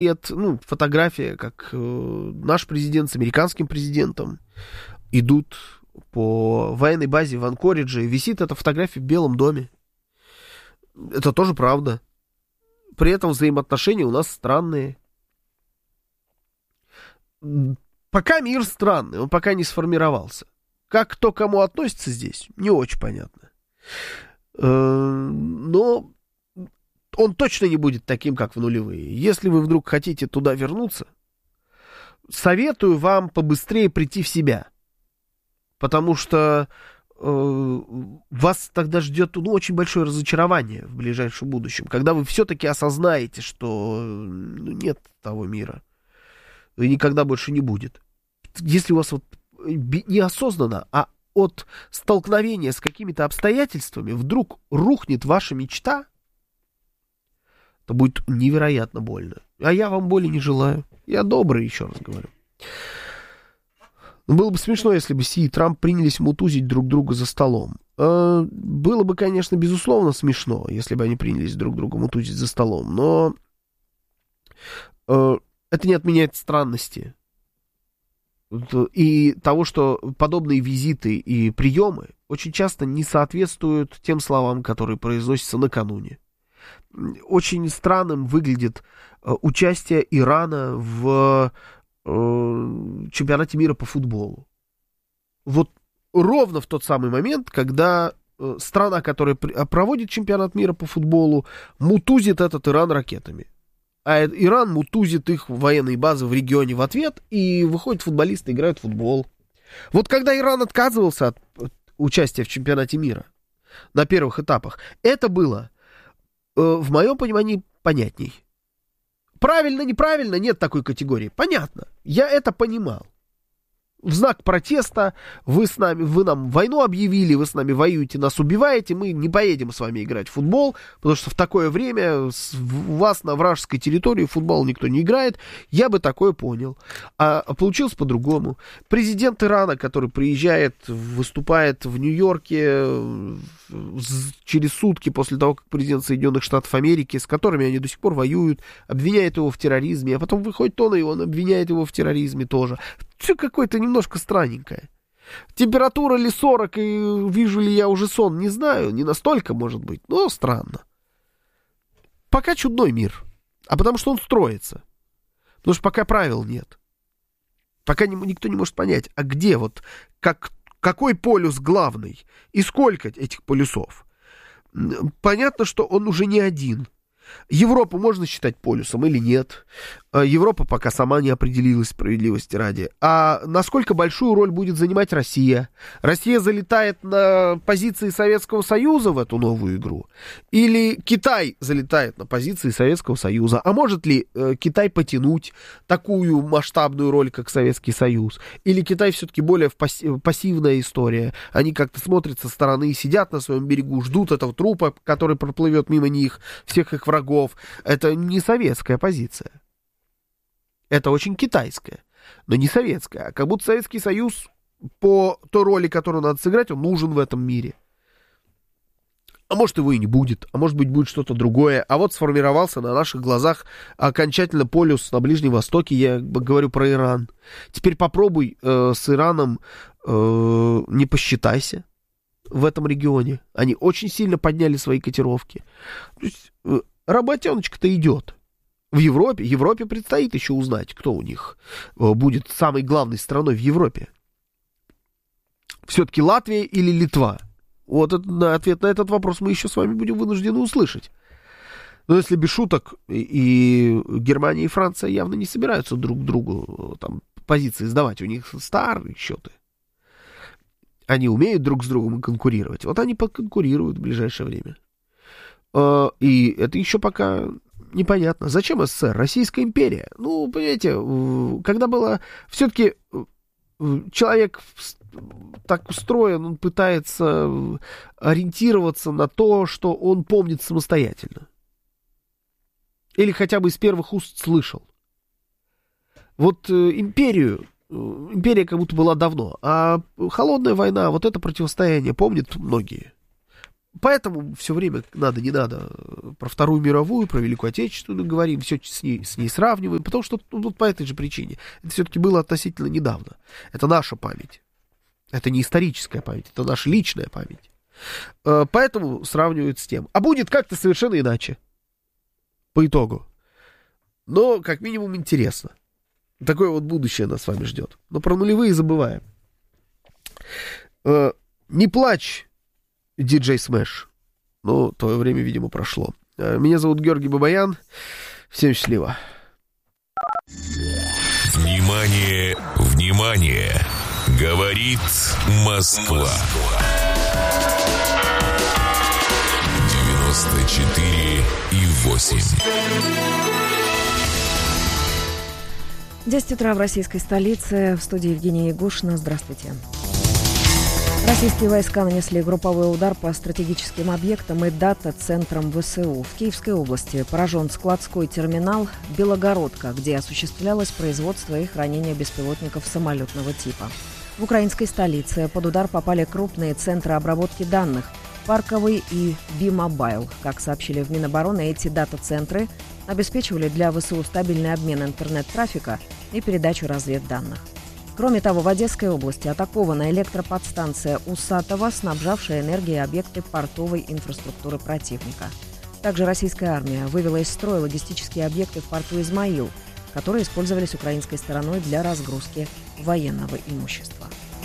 фотография, как наш президент с американским президентом идут по военной базе в Анкоридже. Висит эта фотография в Белом доме. Это тоже правда. При этом взаимоотношения у нас странные. Пока мир странный, он пока не сформировался. Как кто к кому относится здесь, не очень понятно. Но он точно не будет таким, как в нулевые. Если вы вдруг хотите туда вернуться, советую вам побыстрее прийти в себя. Потому что вас тогда ждет очень большое разочарование в ближайшем будущем, когда вы все-таки осознаете, что нет того мира и никогда больше не будет. Если у вас неосознанно, а от столкновения с какими-то обстоятельствами вдруг рухнет ваша мечта, то будет невероятно больно. А я вам боли не желаю. Я добрый, еще раз говорю. Было бы смешно, если бы Си и Трамп принялись мутузить друг друга за столом. Было бы, конечно, безусловно смешно, если бы они принялись друг друга мутузить за столом. Но это не отменяет странности. И того, что подобные визиты и приемы очень часто не соответствуют тем словам, которые произносятся накануне. Очень странным выглядит участие Ирана в чемпионате мира по футболу. Вот ровно в тот самый момент, когда страна, которая проводит чемпионат мира по футболу, мутузит этот Иран ракетами. А Иран мутузит их военные базы в регионе в ответ, и выходят футболисты, играют в футбол. Вот когда Иран отказывался от участия в чемпионате мира на первых этапах, это было, в моем понимании, понятней. Правильно, неправильно, нет такой категории. Понятно, я это понимал. В знак протеста вы нам войну объявили, вы с нами воюете, нас убиваете, мы не поедем с вами играть в футбол, потому что в такое время у вас на вражеской территории в футбол никто не играет. Я бы такое понял. А получилось по-другому. Президент Ирана, который приезжает, выступает в Нью-Йорке через сутки после того, как президент Соединенных Штатов Америки, с которыми они до сих пор воюют, обвиняет его в терроризме, а потом выходит он, и он обвиняет его в терроризме тоже. Все какое-то немножко странненькое. Температура ли 40, и вижу ли я уже сон, не знаю, не настолько, может быть, но странно. Пока чудной мир. А потому что он строится. Потому что пока правил нет. Пока никто не может понять, а где вот, какой полюс главный и сколько этих полюсов. Понятно, что он уже не один. Европу можно считать полюсом или нет? Европа пока сама не определилась, справедливости ради. А насколько большую роль будет занимать Россия? Россия залетает на позиции Советского Союза в эту новую игру? Или Китай залетает на позиции Советского Союза? А может ли Китай потянуть такую масштабную роль, как Советский Союз? Или Китай все-таки более пассивная история? Они как-то смотрят со стороны, сидят на своем берегу, ждут этого трупа, который проплывет мимо них, всех их врагов. Это не советская позиция. Это очень китайская, но не советская. А как будто Советский Союз по той роли, которую надо сыграть, он нужен в этом мире. А может, его и не будет. А может быть, будет что-то другое. А вот сформировался на наших глазах окончательно полюс на Ближнем Востоке. Я говорю про Иран. Теперь попробуй с Ираном не посчитайся в этом регионе. Они очень сильно подняли свои котировки. То есть работеночка-то идет. В Европе предстоит еще узнать, кто у них будет самой главной страной в Европе. Все-таки Латвия или Литва? Вот ответ на этот вопрос мы еще с вами будем вынуждены услышать. Но если без шуток, и Германия, и Франция явно не собираются друг другу там позиции сдавать. У них старые счеты. Они умеют друг с другом конкурировать. Вот они поконкурируют в ближайшее время. И это еще пока непонятно. Зачем СССР? Российская империя. Ну, понимаете, когда было... Все-таки человек так устроен, он пытается ориентироваться на то, что он помнит самостоятельно. Или хотя бы из первых уст слышал. Вот империя как будто была давно. А холодная война, вот это противостояние помнят многие. Поэтому все время не надо про Вторую мировую, про Великую Отечественную говорим, все с ней сравниваем, потому что вот по этой же причине. Это все-таки было относительно недавно. Это наша память. Это не историческая память, это наша личная память. Поэтому сравнивают с тем. А будет как-то совершенно иначе. По итогу. Но, как минимум, интересно. Такое вот будущее нас с вами ждет. Но про нулевые забываем. Не плачь, диджей Смэш. Ну, твое время, видимо, прошло. Меня зовут Георгий Бабаян. Всем счастливо. Внимание, внимание! Говорит Москва. 94,8. 10 утра в российской столице. В студии Евгения Ягушина. Здравствуйте. Российские войска нанесли групповой удар по стратегическим объектам и дата-центрам ВСУ. В Киевской области поражен складской терминал «Белогородка», где осуществлялось производство и хранение беспилотников самолетного типа. В украинской столице под удар попали крупные центры обработки данных – Парковый и Би-Мобайл. Как сообщили в Минобороны, эти дата-центры обеспечивали для ВСУ стабильный обмен интернет-трафика и передачу разведданных. Кроме того, в Одесской области атакована электроподстанция Усатова, снабжавшая энергией объекты портовой инфраструктуры противника. Также российская армия вывела из строя логистические объекты в порту Измаил, которые использовались украинской стороной для разгрузки военного имущества.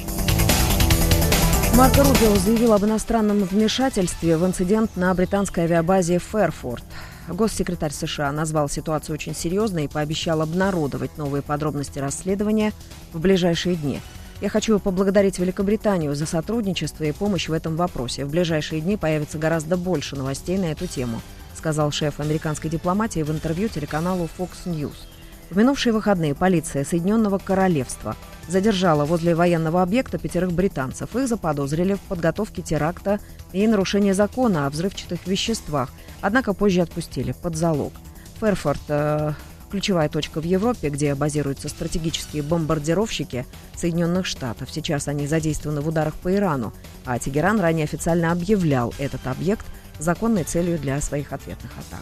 Марко Рубио заявил об иностранном вмешательстве в инцидент на британской авиабазе Фэрфорд. Госсекретарь США назвал ситуацию очень серьезной и пообещал обнародовать новые подробности расследования в ближайшие дни. «Я хочу поблагодарить Великобританию за сотрудничество и помощь в этом вопросе. В ближайшие дни появится гораздо больше новостей на эту тему», сказал шеф американской дипломатии в интервью телеканалу Fox News. В минувшие выходные полиция Соединенного Королевства задержала возле военного объекта 5 британцев. Их заподозрили в подготовке теракта и нарушении закона о взрывчатых веществах, однако позже отпустили под залог. Фэрфорд – ключевая точка в Европе, где базируются стратегические бомбардировщики Соединенных Штатов. Сейчас они задействованы в ударах по Ирану, а Тегеран ранее официально объявлял этот объект законной целью для своих ответных атак.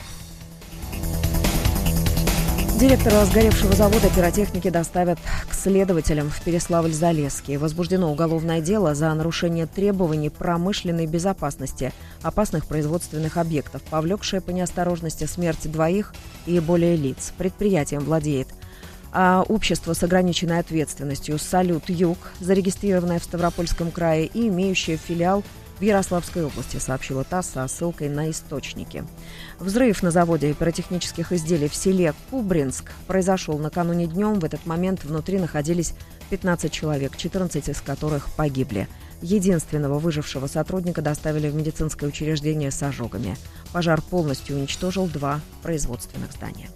Директора сгоревшего завода пиротехники доставят к следователям в Переславль-Залесский. Возбуждено уголовное дело за нарушение требований промышленной безопасности опасных производственных объектов, повлекшее по неосторожности смерть 2 и более лиц. Предприятием владеет общество с ограниченной ответственностью «Салют-Юг», зарегистрированное в Ставропольском крае и имеющее филиал в Ярославской области, сообщила ТАСС со ссылкой на источники. Взрыв на заводе пиротехнических изделий в селе Кубринск произошел накануне днем. В этот момент внутри находились 15 человек, 14 из которых погибли. Единственного выжившего сотрудника доставили в медицинское учреждение с ожогами. Пожар полностью уничтожил 2 производственных здания.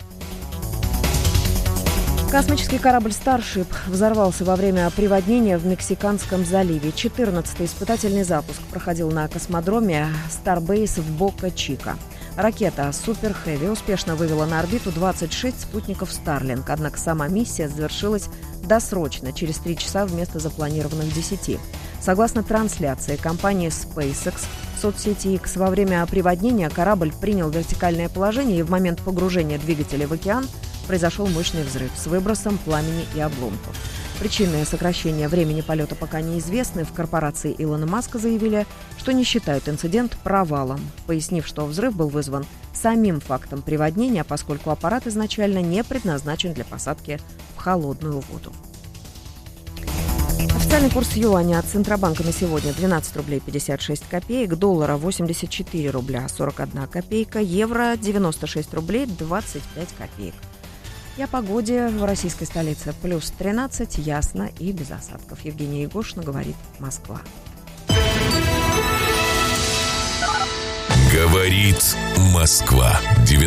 Космический корабль «Старшип» взорвался во время приводнения в Мексиканском заливе. 14-й испытательный запуск проходил на космодроме Starbase в Бока-Чика. Ракета «Супер Хэви» успешно вывела на орбиту 26 спутников Starlink, однако сама миссия завершилась досрочно, через 3 часа вместо запланированных 10. Согласно трансляции компании SpaceX в соцсети X, во время приводнения корабль принял вертикальное положение, и в момент погружения двигателя в океан произошел мощный взрыв с выбросом пламени и обломков. Причины сокращения времени полета пока неизвестны. В корпорации Илона Маска заявили, что не считают инцидент провалом, пояснив, что взрыв был вызван самим фактом приводнения, поскольку аппарат изначально не предназначен для посадки в холодную воду. Официальный курс юаня от Центробанка на сегодня 12 рублей 56 копеек, доллара 84 рубля 41 копейка, евро 96 рублей 25 копеек. И о погоде в российской столице. Плюс 13, ясно и без осадков. Евгения Ягушина, говорит Москва. Говорит Москва.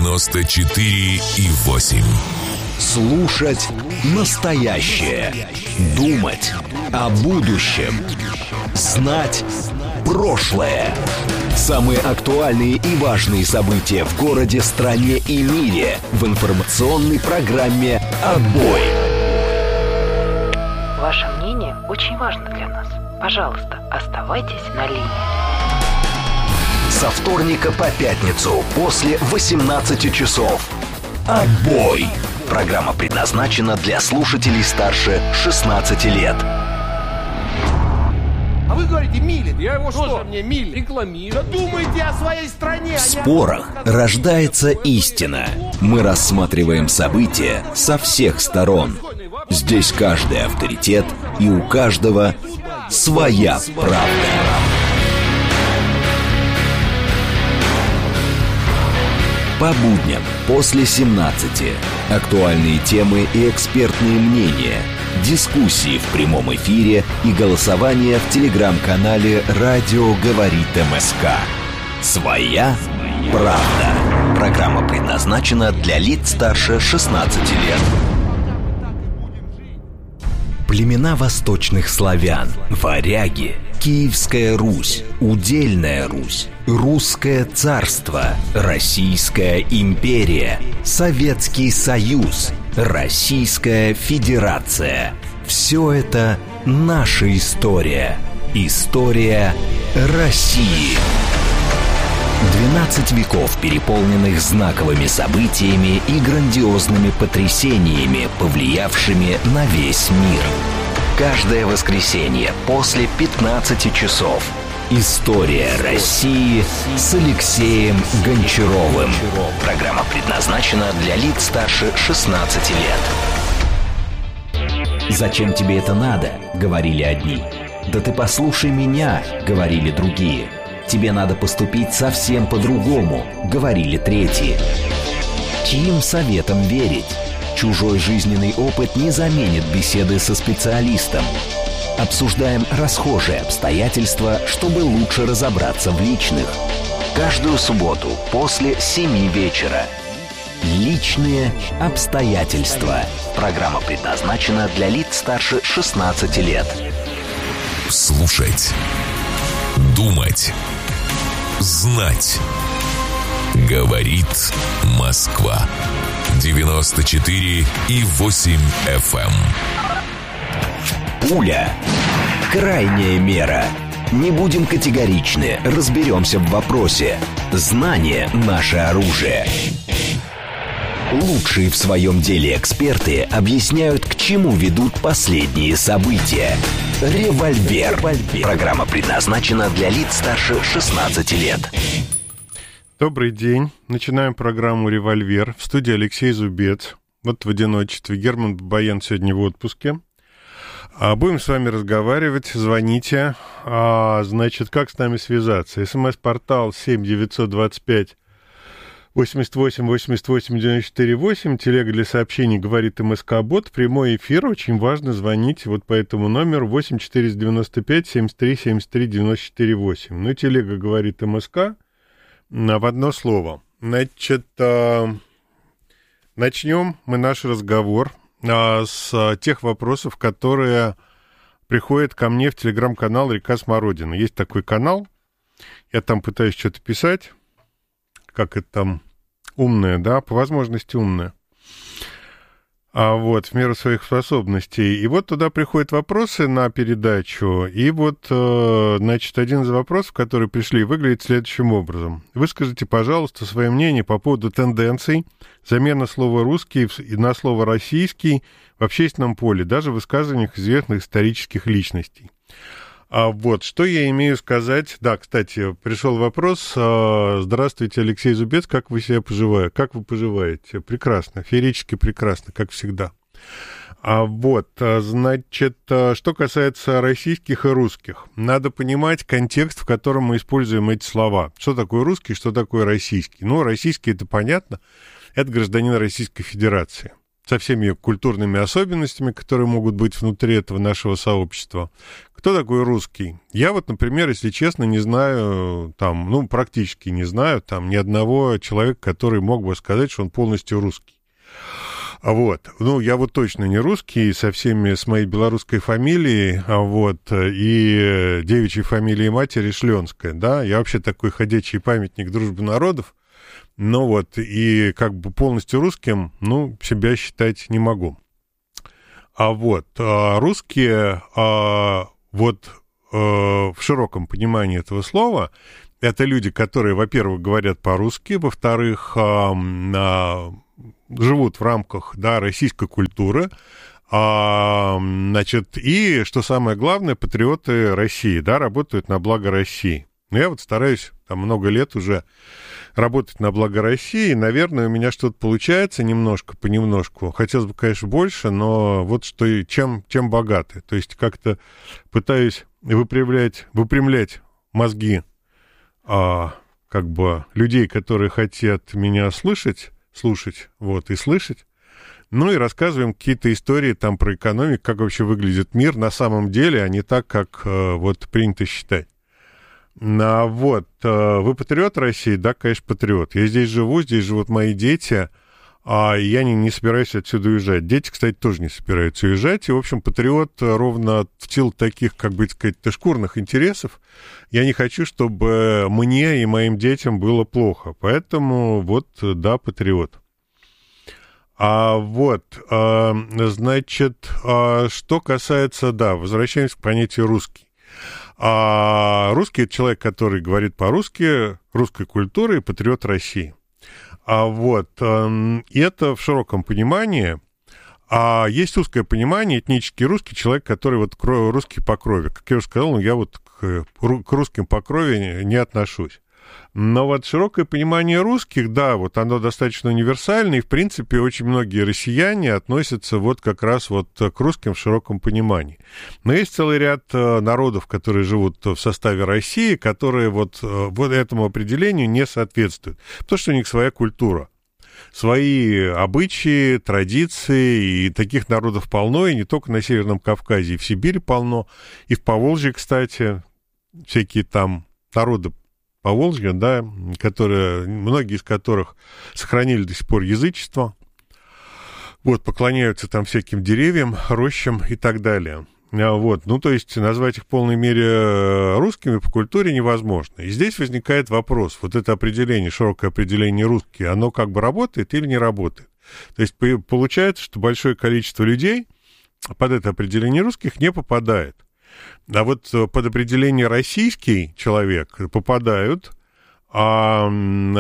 94,8. Слушать настоящее. Думать о будущем. Знать прошлое. Самые актуальные и важные события в городе, стране и мире в информационной программе «Отбой». Ваше мнение очень важно для нас. Пожалуйста, оставайтесь на линии. Со вторника по пятницу после 18 часов. Отбой. Программа предназначена для слушателей старше 16 лет. А вы говорите, Милин. Я его что? Мне Милин рекламирую. Да думайте о своей стране. В спорах рождается истина. Мы рассматриваем события со всех сторон. Здесь каждый авторитет, и у каждого своя правда. По будням после 17. Актуальные темы и экспертные мнения. Дискуссии в прямом эфире и голосование в телеграм-канале «Радио говорит МСК». Своя правда. Программа предназначена для лиц старше 16 лет. Племена восточных славян, варяги, Киевская Русь, Удельная Русь, Русское царство, Российская империя, Советский Союз, Российская Федерация. Все это наша история. История России. 12 веков, переполненных знаковыми событиями и грандиозными потрясениями, повлиявшими на весь мир. Каждое воскресенье после 15 часов. История России с Алексеем Гончаровым. Программа предназначена для лиц старше 16 лет. «Зачем тебе это надо?» — говорили одни. «Да ты послушай меня!» — говорили другие. «Тебе надо поступить совсем по-другому», — говорили третьи. Чьим советам верить? Чужой жизненный опыт не заменит беседы со специалистом. Обсуждаем расхожие обстоятельства, чтобы лучше разобраться в личных. Каждую субботу после 7 вечера. Личные обстоятельства. Программа предназначена для лиц старше 16 лет. Слушать. Думать. Знать. Говорит Москва. 94,8 FM. Пуля. Крайняя мера. Не будем категоричны, разберемся в вопросе. Знание – наше оружие. Лучшие в своем деле эксперты объясняют, к чему ведут последние события. «Револьвер». Программа предназначена для лиц старше 16 лет. Добрый день. Начинаем программу «Револьвер». В студии Алексей Зубец. Вот в одиночестве. Герман Бабаян сегодня в отпуске. Будем с вами разговаривать. Звоните. Значит, как с нами связаться? СМС-портал 7925 88 88 94 8. Телега для сообщений «Говорит МСК-бот». Прямой эфир. Очень важно звонить вот по этому номеру 8 495 73 73 94 8. Ну, телега «Говорит МСК». В одно слово. Значит, начнем мы наш разговор с тех вопросов, которые приходят ко мне в телеграм-канал «Река Смородина». Есть такой канал. Я там пытаюсь что-то писать. Как это там? Умное, да? По возможности умное. Вот, в меру своих способностей. И вот туда приходят вопросы на передачу. И вот, значит, один из вопросов, которые пришли, выглядит следующим образом. Выскажите, пожалуйста, свое мнение по поводу тенденций замены слова «русский» на слово «российский» в общественном поле, даже в высказываниях известных исторических личностей. Вот, что я имею сказать? Да, кстати, пришел вопрос. Здравствуйте, Алексей Зубец, как вы себя поживаете? Как вы поживаете? Прекрасно, феерически прекрасно, как всегда. Вот, значит, что касается российских и русских, надо понимать контекст, в котором мы используем эти слова. Что такое русский, что такое российский? Ну, российский, это понятно, это гражданин Российской Федерации. Со всеми ее культурными особенностями, которые могут быть внутри этого нашего сообщества. Кто такой русский? Я вот, например, если честно, не знаю, там, ну, практически не знаю, там, ни одного человека, который мог бы сказать, что он полностью русский. Вот. Ну, я вот точно не русский, со всеми, с моей белорусской фамилией, вот, и девичьей фамилией матери Шленская, да, я вообще такой ходячий памятник дружбы народов. Ну вот, и как бы полностью русским, ну, себя считать не могу. Вот, русские, вот, в широком понимании этого слова, это люди, которые, во-первых, говорят по-русски, во-вторых, живут в рамках, да, российской культуры, значит, и, что самое главное, патриоты России, да, работают на благо России. Но я вот стараюсь там много лет уже работать на благо России, и, наверное, у меня что-то получается немножко, понемножку. Хотелось бы, конечно, больше, но вот что и чем богаты. То есть как-то пытаюсь выпрямлять мозги как бы людей, которые хотят меня слушать, вот, и слышать. Ну и рассказываем какие-то истории там про экономику, как вообще выглядит мир на самом деле, а не так, как вот принято считать. Вот, вы патриот России? Да, конечно, патриот. Я здесь живу, здесь живут мои дети, а я не собираюсь отсюда уезжать. Дети, кстати, тоже не собираются уезжать. И, в общем, патриот ровно в силу таких, как бы сказать, шкурных интересов. Я не хочу, чтобы мне и моим детям было плохо. Поэтому вот, да, патриот. Значит, что касается, да, возвращаемся к понятию «русский». Русский — это человек, который говорит по-русски, русской культуры и патриот России. И это в широком понимании. Есть узкое понимание, этнический русский, человек, который вот русский по крови. Как я уже сказал, я вот к русским по крови не отношусь. Но вот широкое понимание русских, да, вот оно достаточно универсальное, и, в принципе, очень многие россияне относятся вот как раз вот к русским в широком понимании. Но есть целый ряд народов, которые живут в составе России, которые вот этому определению не соответствуют, потому что у них своя культура, свои обычаи, традиции, и таких народов полно, и не только на Северном Кавказе, и в Сибири полно, и в Поволжье, кстати, всякие там народы Поволжья, да, многие из которых сохранили до сих пор язычество, вот, поклоняются там всяким деревьям, рощам и так далее. Вот, ну, то есть назвать их в полной мере русскими по культуре невозможно. И здесь возникает вопрос, вот это определение, широкое определение «русский», оно как бы работает или не работает? То есть получается, что большое количество людей под это определение русских не попадает. А вот под определение «российский человек» попадают, ну,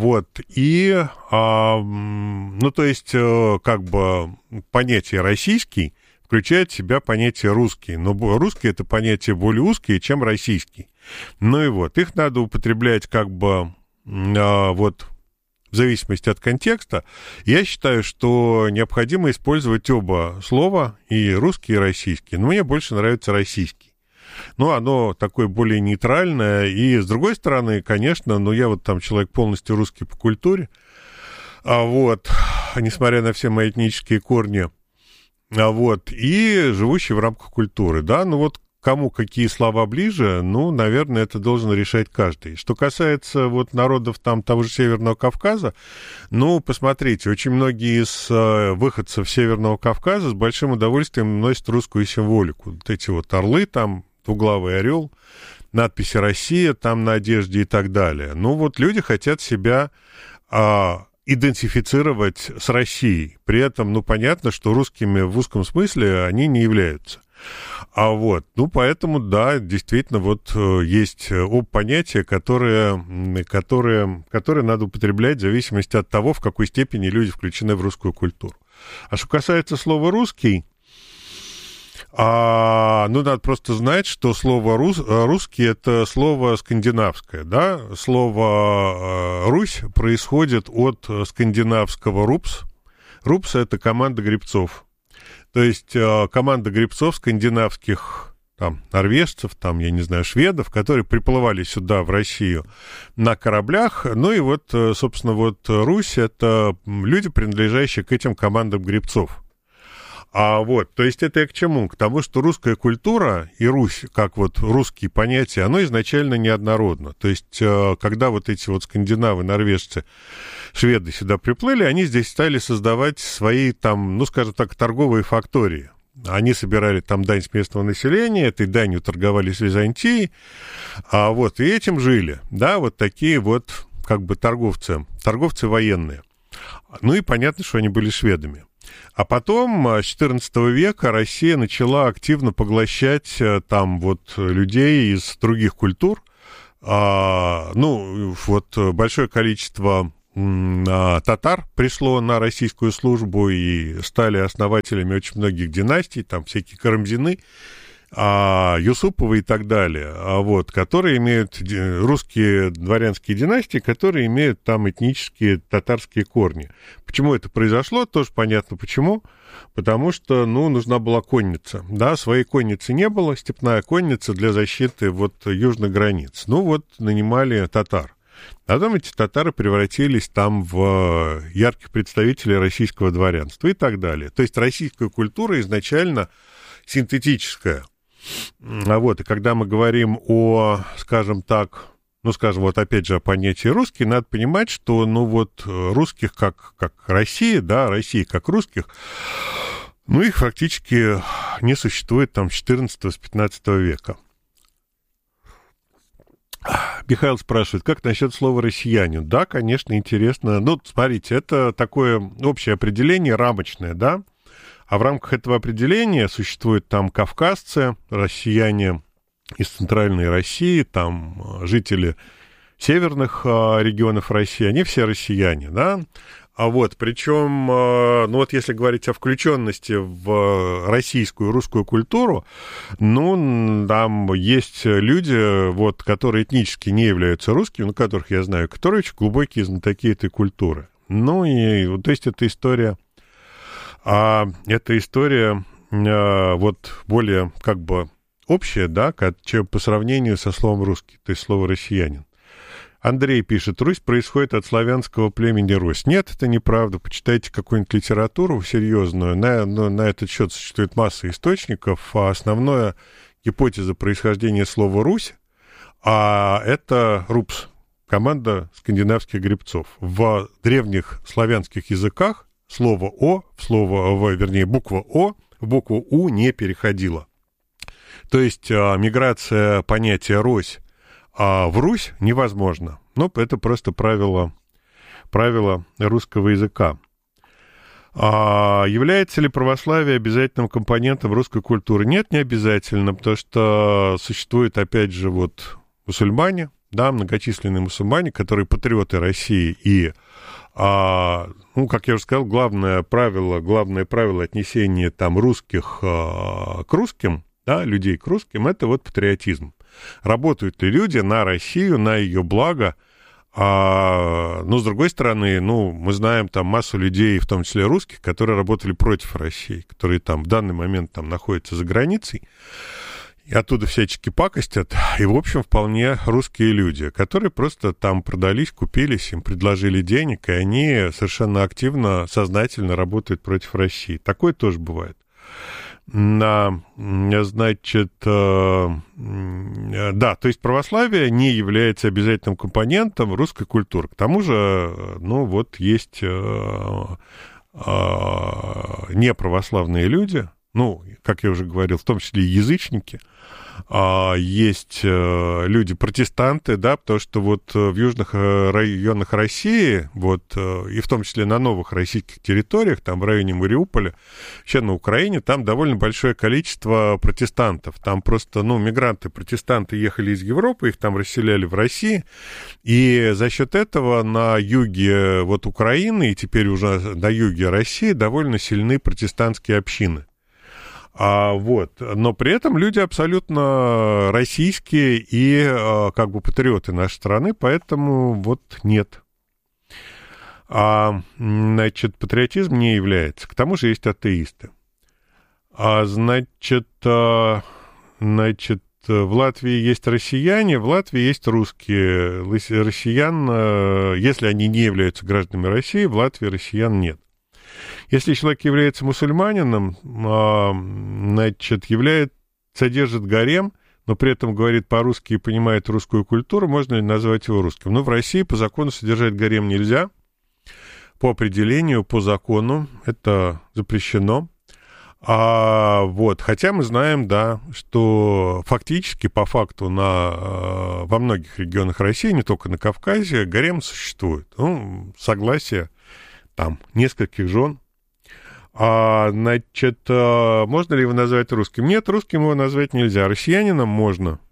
то есть, как бы, понятие «российский» включает в себя понятие «русский», но «русский» — это понятие более узкое, чем «российский». Ну и вот, их надо употреблять как бы, вот, в зависимости от контекста. Я считаю, что необходимо использовать оба слова, и русский, и российский. Но мне больше нравится российский. Ну, оно такое более нейтральное. И, с другой стороны, конечно, я вот там человек полностью русский по культуре. Вот, несмотря на все мои этнические корни. Вот, и живущий в рамках культуры. Да, ну вот, кому какие слова ближе, ну, наверное, это должен решать каждый. Что касается вот народов там того же Северного Кавказа, ну, посмотрите, очень многие из выходцев Северного Кавказа с большим удовольствием носят русскую символику. Вот эти вот орлы там, двуглавый орел, надписи «Россия» там на одежде и так далее. Ну, вот люди хотят себя идентифицировать с Россией. При этом, ну, понятно, что русскими в узком смысле они не являются. Вот, ну, поэтому, да, действительно, вот есть оба понятия, которые надо употреблять в зависимости от того, в какой степени люди включены в русскую культуру. А что касается слова «русский», ну, надо просто знать, что слово «русский» — это слово скандинавское, да? Слово «Русь» происходит от скандинавского «рупс». «Рупс» — это команда гребцов. То есть команда гребцов скандинавских, там, норвежцев, там, я не знаю, шведов, которые приплывали сюда, в Россию, на кораблях. Ну и вот, собственно, вот Русь — это люди, принадлежащие к этим командам гребцов. Вот, то есть это я к чему? К тому, что русская культура и Русь, как вот русские понятия, оно изначально неоднородно. То есть, когда вот эти вот скандинавы, норвежцы, шведы сюда приплыли, они здесь стали создавать свои там, ну, скажем так, торговые фактории. Они собирали там дань с местного населения, этой данью торговали с Византией, вот, и этим жили, да, вот такие вот, как бы, торговцы военные. Ну и понятно, что они были шведами. А потом, с XIV века, Россия начала активно поглощать там вот людей из других культур, большое количество татар пришло на российскую службу и стали основателями очень многих династий, там всякие Карамзины, Юсуповы и так далее, которые имеют русские дворянские династии, которые имеют там этнические татарские корни. Почему это произошло, тоже понятно почему. Потому что, нужна была конница. Да, своей конницы не было, степная конница для защиты южных границ. Нанимали татар. А потом эти татары превратились там в ярких представителей российского дворянства и так далее. То есть российская культура изначально синтетическая. И когда мы говорим о, опять же, о понятии русский, надо понимать, что, русских как Россия, да, России как русских, их фактически не существует там с 14-15 века. Михаил спрашивает, как насчет слова «россиянин»? Да, конечно, интересно. Смотрите, это такое общее определение, рамочное, да? А в рамках этого определения существуют там кавказцы, россияне из центральной России, там жители северных регионов России, они все россияне, да? Причем, если говорить о включенности в российскую, русскую культуру, там есть люди, которые этнически не являются русскими, которых я знаю, которые очень глубокие знатоки этой культуры. То есть эта история, более общая, да, чем по сравнению со словом «русский», то есть слово «россиянин». Андрей пишет, Русь происходит от славянского племени Русь. Нет, это неправда. Почитайте какую-нибудь литературу серьезную. На этот счет существует масса источников. А основная гипотеза происхождения слова «Русь» это «рупс», команда скандинавских гребцов. В древних славянских языках буква «о» в букву «у» не переходила. То есть миграция понятия «Русь» в Русь невозможно. Это просто правило русского языка. Является ли православие обязательным компонентом русской культуры? Нет, не обязательно, потому что существуют, опять же, мусульмане, да, многочисленные мусульмане, которые патриоты России, и, как я уже сказал, главное правило отнесения там русских к русским, да, людей к русским, это патриотизм. Работают ли люди на Россию, на ее благо? С другой стороны, мы знаем там массу людей, в том числе русских, которые работали против России, которые там в данный момент там находятся за границей, и оттуда всячески пакостят. И, в общем, вполне русские люди, которые просто там продались, купились, им предложили денег, и они совершенно активно, сознательно работают против России. Такое тоже бывает. Да, то есть православие не является обязательным компонентом русской культуры. К тому же, есть неправославные люди, как я уже говорил, в том числе и язычники, есть люди-протестанты, да, потому что в южных районах России, и в том числе на новых российских территориях, там в районе Мариуполя, вообще на Украине, там довольно большое количество протестантов. Там просто, мигранты-протестанты ехали из Европы, их там расселяли в России, и за счет этого на юге Украины и теперь уже на юге России довольно сильны протестантские общины. Но при этом люди абсолютно российские и патриоты нашей страны, поэтому нет. Патриотизм не является. К тому же есть атеисты. В Латвии есть россияне, в Латвии есть русские. Россиян, если они не являются гражданами России, в Латвии россиян нет. Если человек является мусульманином, содержит гарем, но при этом говорит по-русски и понимает русскую культуру, можно ли назвать его русским? В России по закону содержать гарем нельзя. По определению, по закону это запрещено. Хотя мы знаем, да, что фактически, по факту, во многих регионах России, не только на Кавказе, гарем существует. Согласие там нескольких жен. Можно ли его назвать русским? Нет, русским его назвать нельзя. Россиянином можно.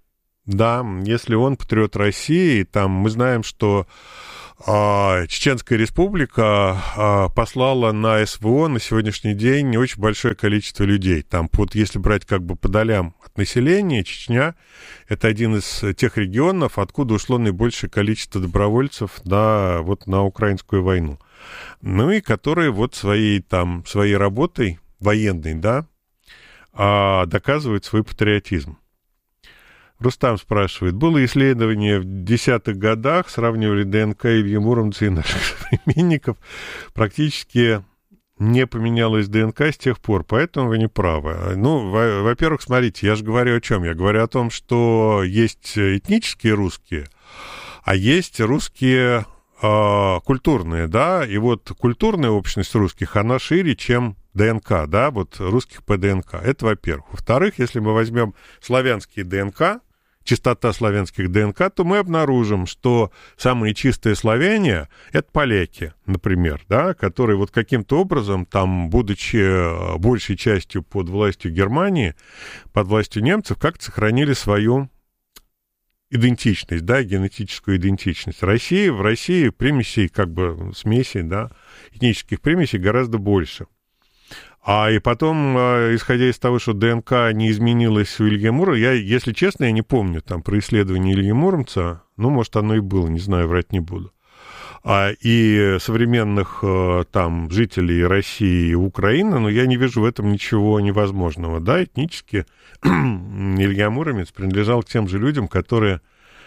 Да, если он патриот России, там мы знаем, что Чеченская республика послала на СВО на сегодняшний день очень большое количество людей. Там, вот если брать как бы по долям от населения, Чечня — это один из тех регионов, откуда ушло наибольшее количество добровольцев на украинскую войну. Ну и которые вот своей работой военной, да, доказывают свой патриотизм. Рустам спрашивает, было исследование в 10-х годах, сравнивали ДНК Ильи Муромца и наших современников, практически не поменялась ДНК с тех пор, поэтому вы не правы. Ну, во-первых, смотрите, я же говорю о чем? Я говорю о том, что есть этнические русские, а есть русские культурные, да, и вот культурная общность русских, она шире, чем ДНК, да, вот русских по ДНК. Это во-первых. Во-вторых, если мы возьмем славянские ДНК, чистота славянских ДНК, то мы обнаружим, что самые чистые славяне — это поляки, например, да, которые вот каким-то образом, там, будучи большей частью под властью Германии, под властью немцев, как-то сохранили свою идентичность, да, генетическую идентичность. В России примесей, как бы, смесей, да, этнических примесей гораздо больше. И потом, исходя из того, что ДНК не изменилась у Ильи Муромца, если честно, я не помню там про исследование Ильи Муромца, ну, может, оно и было, не знаю, врать не буду. И современных там жителей России и Украины, но я не вижу в этом ничего невозможного, да, этнически Илья Муромец принадлежал к тем же людям, которые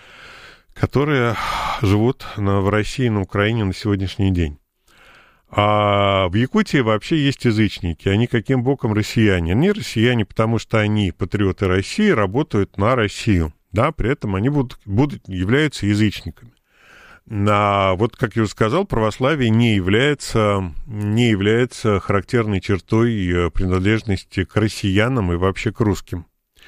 живут в России и на Украине на сегодняшний день. А в Якутии вообще есть язычники. Они каким боком россияне? Они россияне, потому что они патриоты России, работают на Россию. Да, при этом они являются язычниками. Вот, как я уже сказал, православие не является характерной чертой принадлежности к россиянам и вообще к русским.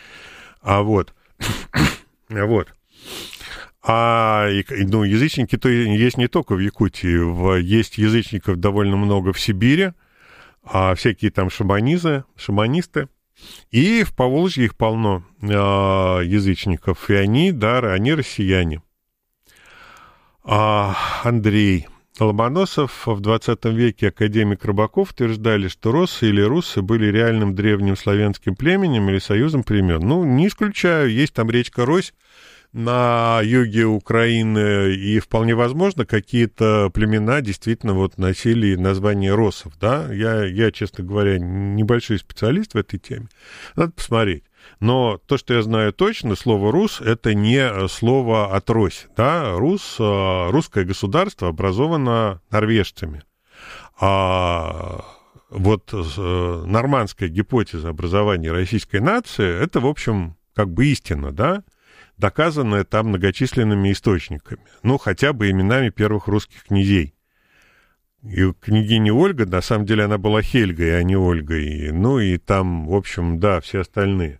Язычники то есть не только в Якутии, есть язычников довольно много в Сибири, всякие там шаманисты, и в Поволжье их полно язычников, и они россияне. Андрей Ломоносов, в 20 веке академик Рыбаков утверждали, что россы или руссы были реальным древним славянским племенем или союзом племен. Ну, не исключаю, есть там речка Рось на юге Украины, и вполне возможно, какие-то племена действительно вот носили название россов, да. Я, честно говоря, небольшой специалист в этой теме. Надо посмотреть. Но то, что я знаю точно, слово «рус» — это не слово «отрось». Да? Русское государство образовано норвежцами. Вот нормандская гипотеза образования российской нации — это, в общем, как бы истина, да? Доказанная там многочисленными источниками. Ну, хотя бы именами первых русских князей. И княгиня Ольга, на самом деле, она была Хельгой, а не Ольгой. Ну, и там, в общем, да, все остальные.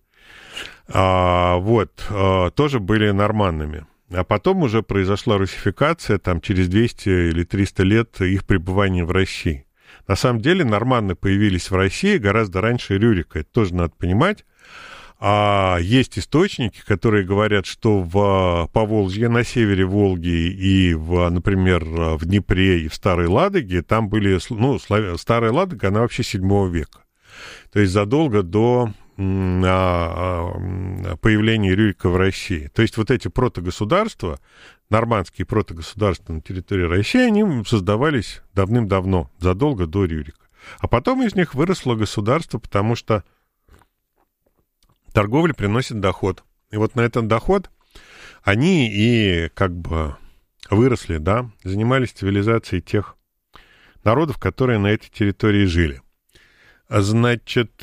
Тоже были норманнами. А потом уже произошла русификация, там, через 200 или 300 лет их пребывания в России. На самом деле, норманны появились в России гораздо раньше Рюрика. Это тоже надо понимать. Есть источники, которые говорят, что в Поволжье, на севере Волги и, например, в Днепре и в Старой Ладоге, там были, Старая Ладога, она вообще 7 века. То есть задолго до появления Рюрика в России. То есть вот эти протогосударства, нормандские протогосударства на территории России, они создавались давным-давно, задолго до Рюрика. А потом из них выросло государство, потому что торговля приносит доход. И вот на этот доход они и как бы выросли, да, занимались цивилизацией тех народов, которые на этой территории жили. Значит,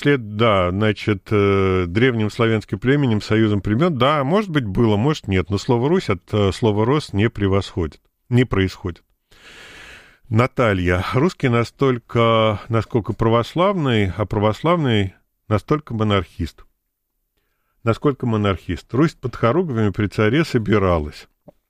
древним славянским племенем, союзом племен, да, может быть, было, может, нет, но слово «Русь» от слова «рос» не происходит. Наталья, русский настолько, насколько православный, а православный настолько монархист. Насколько монархист? Русь под хоругвями при царе собиралась.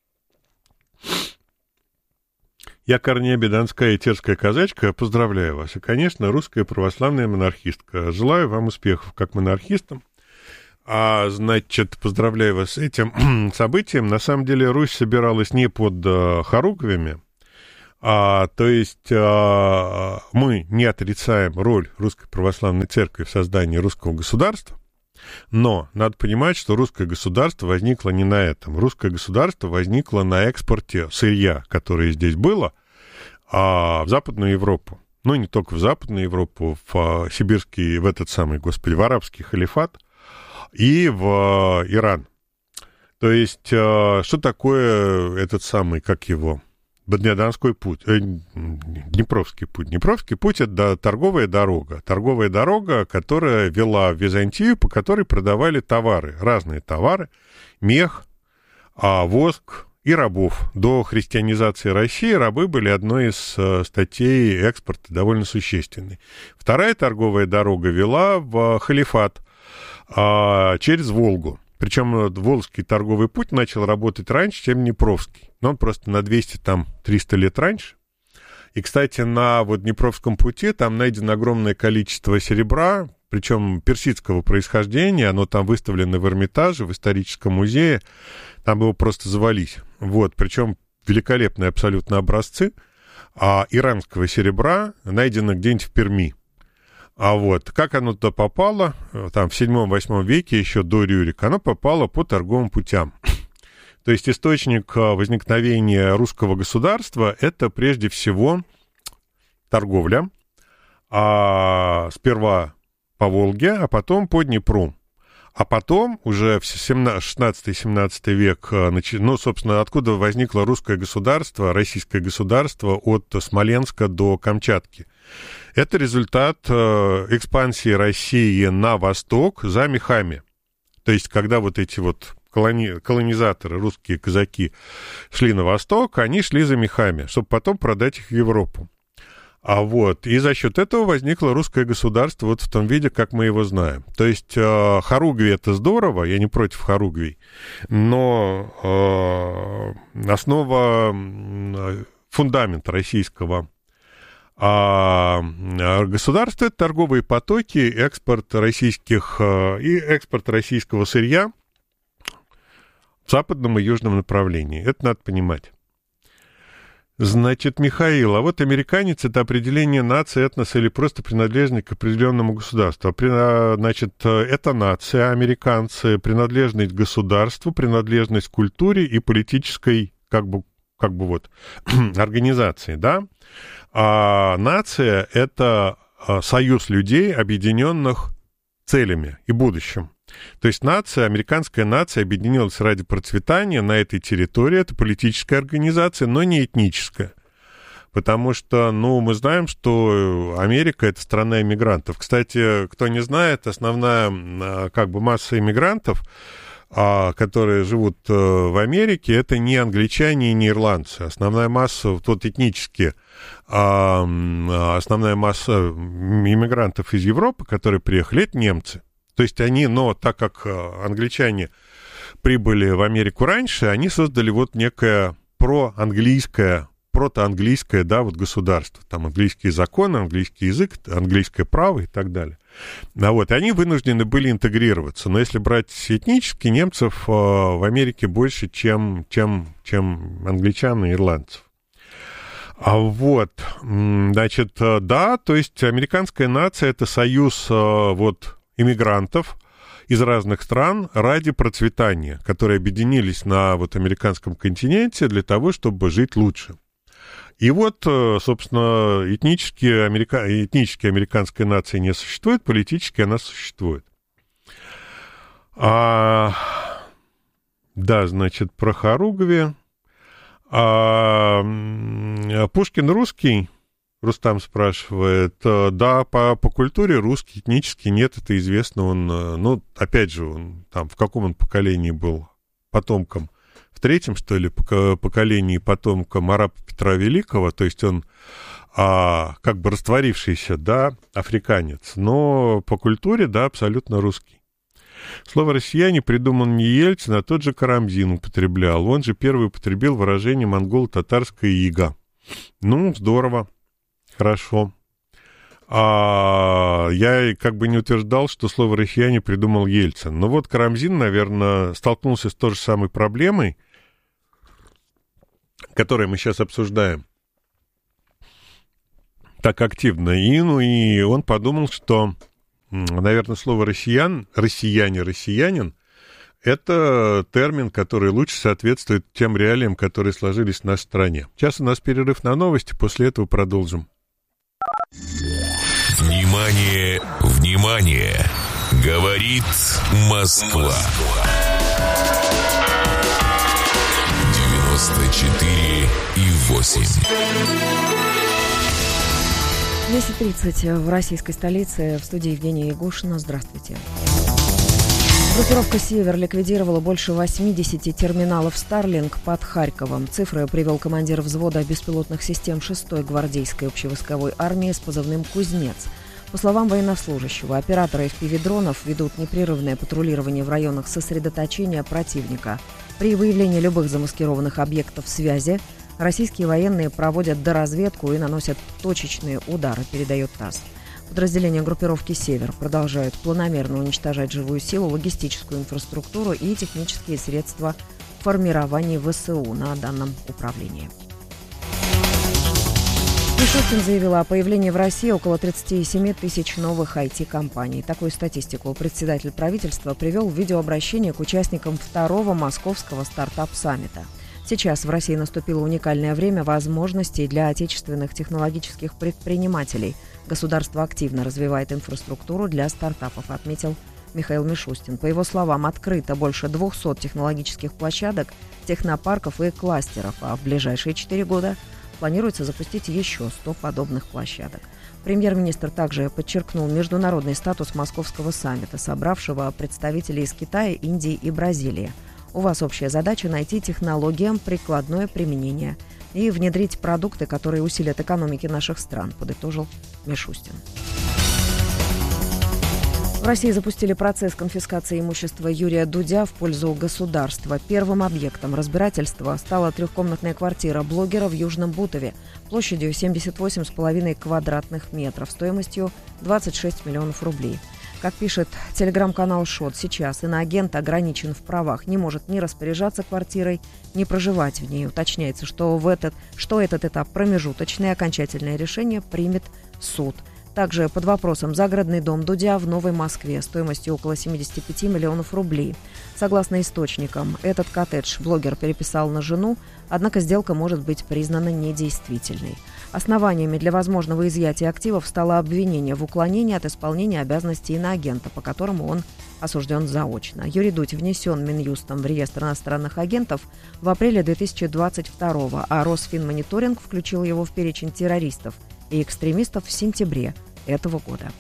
Я Корнея Донская и Терская казачка, поздравляю вас. И, конечно, русская православная монархистка. Желаю вам успехов как монархистам. Значит, поздравляю вас с этим событием. На самом деле Русь собиралась не под хоругвями, то есть мы не отрицаем роль Русской Православной Церкви в создании русского государства, но надо понимать, что русское государство возникло не на этом. Русское государство возникло на экспорте сырья, которое здесь было, в Западную Европу. Ну, не только в Западную Европу, в сибирский, в в арабский халифат и в Иран. То есть, что такое этот самый, Донской путь, Днепровский путь. Днепровский путь — это торговая дорога, которая вела в Византию, по которой продавали товары, разные товары, мех, воск и рабов. До христианизации России рабы были одной из статей экспорта довольно существенной. Вторая торговая дорога вела в халифат через Волгу. Причем Волжский торговый путь начал работать раньше, чем Днепровский. Но он просто на 200-300 лет раньше. И, кстати, на Днепровском пути там найдено огромное количество серебра, причем персидского происхождения. Оно там выставлено в Эрмитаже, в историческом музее. Там его просто завались. Причем великолепные абсолютно образцы иранского серебра найдено где-нибудь в Перми. Как оно туда попало, там в 7-8 веке, еще до Рюрика, оно попало по торговым путям. То есть источник возникновения русского государства — это прежде всего торговля, сперва по Волге, а потом по Днепру. А потом уже в 16-17 век, собственно, откуда возникло русское государство, российское государство от Смоленска до Камчатки. Это результат экспансии России на восток за мехами. То есть, когда эти колонизаторы, русские казаки, шли на восток, они шли за мехами, чтобы потом продать их в Европу. И за счет этого возникло русское государство в том виде, как мы его знаем. То есть хоругви — это здорово, я не против хоругвий, но фундамент российского государства — это торговые потоки, экспорт российского сырья в западном и южном направлении. Это надо понимать. Значит, Михаил, американец — это определение нации, этноса или просто принадлежность к определенному государству. Значит, это нация, американцы, принадлежность к государству, принадлежность к культуре и политической, организации, да? А нация — это союз людей, объединенных целями и будущим. То есть американская нация объединилась ради процветания на этой территории. Это политическая организация, но не этническая. Потому что, мы знаем, что Америка — это страна иммигрантов. Кстати, кто не знает, основная масса иммигрантов, которые живут в Америке, это не англичане и не ирландцы. Основная масса, этнически, основная масса иммигрантов из Европы, которые приехали, это немцы. То есть они, так как англичане прибыли в Америку раньше, они создали некое протоанглийское, государство. Там английские законы, английский язык, английское право и так далее. И они вынуждены были интегрироваться. Но если брать этнически, немцев в Америке больше, чем англичан и ирландцев. Значит, да, то есть американская нация — это союз иммигрантов из разных стран ради процветания, которые объединились на американском континенте для того, чтобы жить лучше. И собственно, этнически американской нации не существует, политически она существует. Да, значит, про хоругви. Пушкин русский? Рустам спрашивает. Да, по культуре русский, этнически нет, это известно. Он, опять же, в каком он поколении был потомком? В третьем, что ли, поколении потомком араба Петра Великого, то есть он растворившийся, да, африканец, но по культуре, да, абсолютно русский. Слово «россияне» придумал не Ельцин, а тот же Карамзин употреблял. Он же первый употребил выражение «монголо-татарская ига». Здорово. Хорошо. Я как бы не утверждал, что слово «россияне» придумал Ельцин. Но вот Карамзин, наверное, столкнулся с той же самой проблемой, которую мы сейчас обсуждаем так активно. И он подумал, что, наверное, слово «россиянин» — это термин, который лучше соответствует тем реалиям, которые сложились в нашей стране. Сейчас у нас перерыв на новости, после этого продолжим. Внимание, внимание! Говорит Москва. 94,8. 10:30 в российской столице. В студии Евгения Ягушина. Здравствуйте. Группировка «Север» ликвидировала больше 80 терминалов Starlink под Харьковом. Цифры привел командир взвода беспилотных систем 6-й гвардейской общевойсковой армии с позывным «Кузнец». По словам военнослужащего, операторы FPV-дронов ведут непрерывное патрулирование в районах сосредоточения противника. При выявлении любых замаскированных объектов связи российские военные проводят доразведку и наносят точечные удары, передает ТАСС. Подразделения группировки «Север» продолжают планомерно уничтожать живую силу, логистическую инфраструктуру и технические средства формирования ВСУ на данном управлении. Мишустин заявила о появлении в России около 37 тысяч новых IT-компаний. Такую статистику председатель правительства привел в видеообращении к участникам второго московского стартап-саммита. Сейчас в России наступило уникальное время возможностей для отечественных технологических предпринимателей. Государство активно развивает инфраструктуру для стартапов, отметил Михаил Мишустин. По его словам, открыто больше 200 технологических площадок, технопарков и кластеров, а в ближайшие 4 года планируется запустить еще 100 подобных площадок. Премьер-министр также подчеркнул международный статус московского саммита, собравшего представителей из Китая, Индии и Бразилии. У вас общая задача найти технологиям прикладное применение и внедрить продукты, которые усилят экономики наших стран, подытожил Мишустин. В России запустили процесс конфискации имущества Юрия Дудя в пользу государства. Первым объектом разбирательства стала трехкомнатная квартира блогера в Южном Бутове площадью 78,5 квадратных метров, стоимостью 26 миллионов рублей. Как пишет телеграм-канал «Шот», сейчас иноагент ограничен в правах, не может ни распоряжаться квартирой, ни проживать в ней. Уточняется, что этот этап промежуточный, окончательное решение примет суд. Также под вопросом загородный дом Дудя в Новой Москве стоимостью около 75 миллионов рублей. Согласно источникам, этот коттедж блогер переписал на жену, однако сделка может быть признана недействительной. Основаниями для возможного изъятия активов стало обвинение в уклонении от исполнения обязанностей иноагента, по которому он осужден заочно. Юрий Дудь внесен Минюстом в реестр иностранных агентов в апреле 2022, а Росфинмониторинг включил его в перечень террористов и экстремистов в сентябре этого года.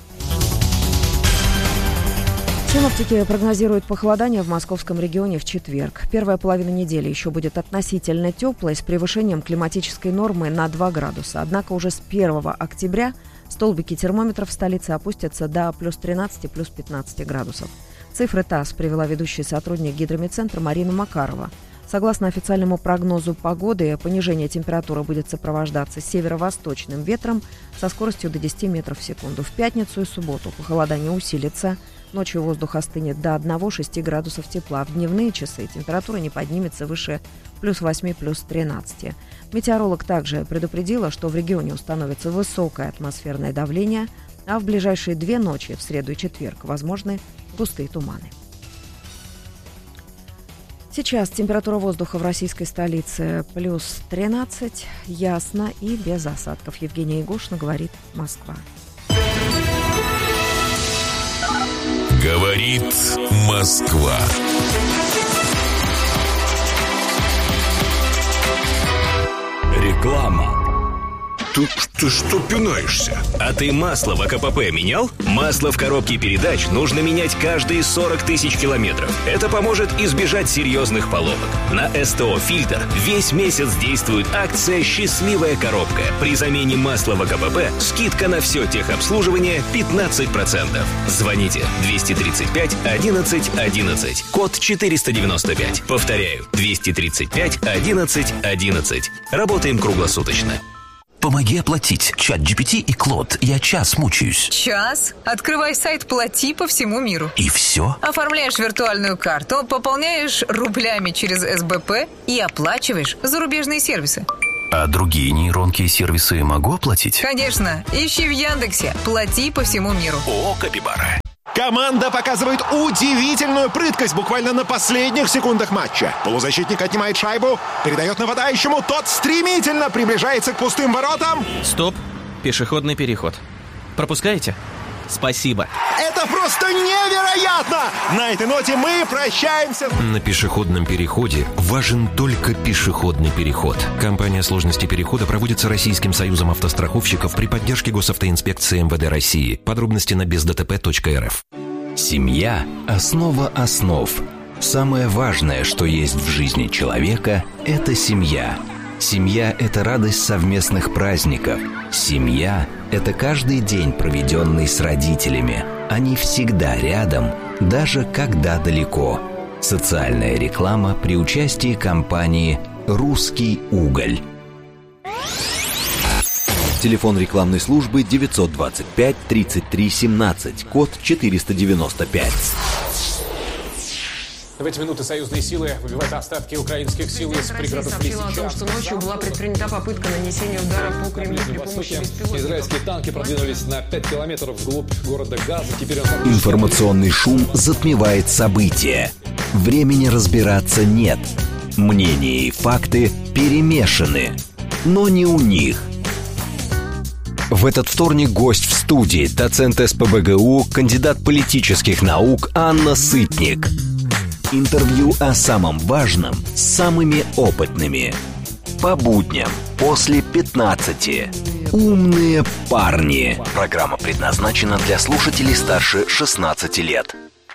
Синоптики прогнозируют похолодание в московском регионе в четверг. Первая половина недели еще будет относительно теплой, с превышением климатической нормы на 2 градуса. Однако уже с 1 октября столбики термометров в столице опустятся до плюс 13, плюс 15 градусов. Цифры ТАСС привела ведущий сотрудник Гидромедцентра Марина Макарова. Согласно официальному прогнозу погоды, понижение температуры будет сопровождаться северо-восточным ветром со скоростью до 10 метров в секунду. В пятницу и субботу похолодание усилится. Ночью воздух остынет до 1-6 градусов тепла. В дневные часы температура не поднимется выше плюс 8, плюс 13. Метеоролог также предупредила, что в регионе установится высокое атмосферное давление, а в ближайшие 2 ночи, в среду и четверг, возможны густые туманы. Сейчас температура воздуха в российской столице плюс 13, ясно и без осадков. Евгения Ягушина, говорит Москва. Говорит Москва. Реклама. Ты что пинаешься? А ты масло в АКПП менял? Масло в коробке передач нужно менять каждые 40 тысяч километров. Это поможет избежать серьезных поломок. На СТО «Фильтр» весь месяц действует акция «Счастливая коробка». При замене масла в АКПП скидка на все техобслуживание 15%. Звоните 235 11 11, код 495. Повторяю, 235 11 11. Работаем круглосуточно. Помоги оплатить. ChatGPT и Клод. Я час мучаюсь. Час? Открывай сайт «Плати» по всему миру. И все? Оформляешь виртуальную карту, пополняешь рублями через СБП и оплачиваешь зарубежные сервисы. А другие нейронки и сервисы могу оплатить? Конечно. Ищи в Яндексе «Плати по всему миру». О, Капибара. Команда показывает удивительную прыткость буквально на последних секундах матча. Полузащитник отнимает шайбу, передает нападающему, тот стремительно приближается к пустым воротам. Стоп, пешеходный переход. Пропускаете? Спасибо. Это просто невероятно! На этой ноте мы прощаемся. На пешеходном переходе важен только пешеходный переход. Кампания сложности перехода проводится Российским союзом автостраховщиков при поддержке Госавтоинспекции МВД России. Подробности на бездтп.рф. Семья – основа основ. Самое важное, что есть в жизни человека – это семья. Семья – это радость совместных праздников. Семья – это каждый день, проведенный с родителями. Они всегда рядом, даже когда далеко. Социальная реклама при участии компании «Русский уголь». Телефон рекламной службы 925 33 17, код 495. В эти минуты союзные силы выбивают остатки украинских сил из пригородов Лисичанска. О том, что ночью была предпринята попытка нанесения удара по Кремлю при помощи беспилотников. Израильские танки продвинулись на 5 километров вглубь города Газа. Теперь Информационный шум затмевает события. Времени разбираться нет. Мнения и факты перемешаны. Но не у них. В этот вторник гость в студии, доцент СПбГУ, кандидат политических наук Анна Сытник. Интервью о самом важном с самыми опытными. По будням после 15. Умные парни. Программа предназначена для слушателей старше 16 лет.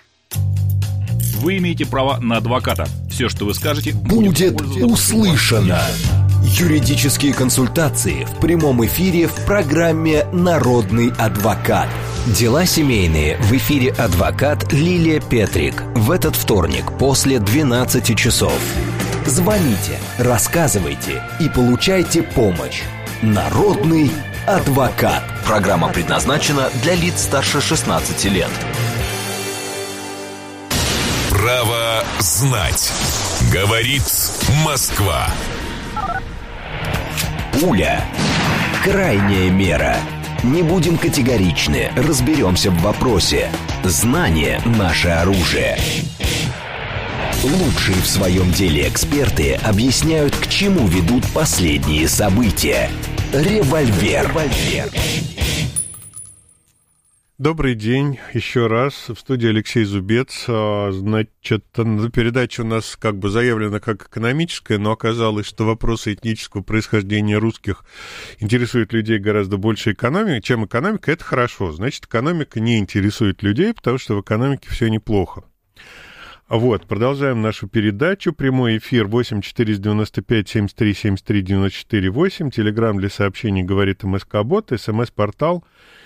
Вы имеете право на адвоката. Все, что вы скажете, будет услышано. Юридические консультации в прямом эфире в программе «Народный адвокат». Дела семейные в эфире адвокат Лилия Петрик в этот вторник после 12 часов. Звоните, рассказывайте и получайте помощь. Народный адвокат. Программа предназначена для лиц старше 16 лет. Право знать. Говорит Москва. Пуля. Крайняя мера. Не будем категоричны, разберемся в вопросе. Знание – наше оружие. Лучшие в своем деле эксперты объясняют, к чему ведут последние события. Револьвер. Добрый день еще раз. В студии Алексей Зубец. Значит, передача у нас как бы заявлена как экономическая, но оказалось, что вопросы этнического происхождения русских интересуют людей гораздо больше чем экономика. Это хорошо. Значит, экономика не интересует людей, потому что в экономике все неплохо. Вот, продолжаем нашу передачу. Прямой эфир 8-495-73-73-94-8. Телеграм для сообщений «Говорит МСК-бот». СМС-портал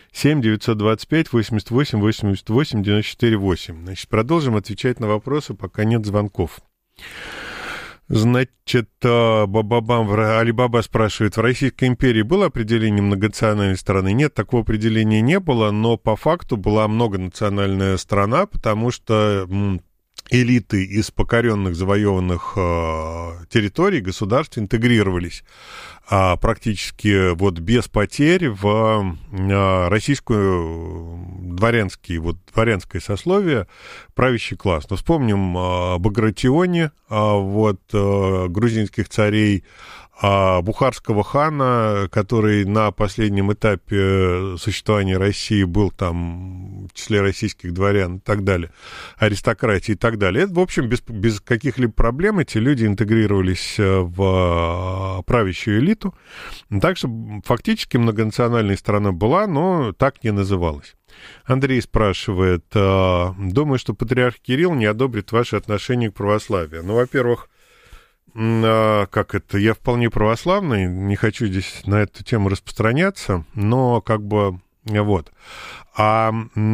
7-925-88-88-94-8. Значит, продолжим отвечать на вопросы, пока нет звонков. Значит, Алибаба спрашивает, в Российской империи было определение многонациональной страны? Нет, такого определения не было, но по факту была многонациональная страна, потому что элиты из покоренных, завоеванных территорий, государств интегрировались практически вот без потерь в российскую дворянское сословие, правящий класс. Но вспомним Багратиони, грузинских царей, бухарского хана, который на последнем этапе существования России был там в числе российских дворян и так далее, аристократии и так далее. Это, в общем, без каких-либо проблем эти люди интегрировались в правящую элиту. Так что фактически многонациональная страна была, но так не называлась. Андрей спрашивает, думаю, что патриарх Кирилл не одобрит ваши отношения к православию. Ну, во-первых, я вполне православный, не хочу здесь на эту тему распространяться, но вот. Я